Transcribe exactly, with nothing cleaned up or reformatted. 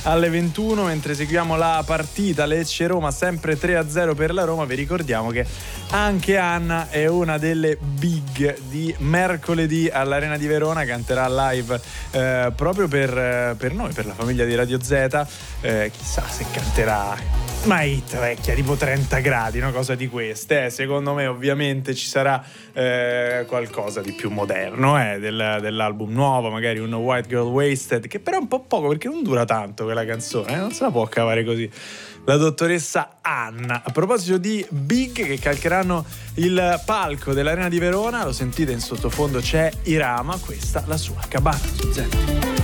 alle ventuno, mentre seguiamo la partita Lecce-Roma, sempre tre a zero per la Roma. Vi ricordiamo che anche Anna è una delle big di mercoledì all'Arena di Verona, canterà live eh, proprio per, per noi, per la famiglia di Radio Z. Eh, chissà se canterà una hit vecchia tipo trenta gradi, una cosa di queste. Eh, secondo me ovviamente ci sarà eh, qualcosa di più moderno eh, del, dell'album nuovo, magari un White Girl Wasted, che però è un po' poco perché non dura tanto quella canzone, eh? Non se la può cavare così la dottoressa Anna. A proposito di big che calcheranno il palco dell'Arena di Verona, lo sentite in sottofondo, c'è Irama, questa la sua Cabana su Z.